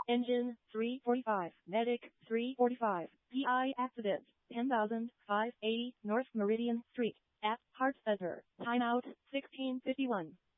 Engine 345. Medic 345. PI accident 10,580 North Meridian Street at Heart Center. Timeout 1651.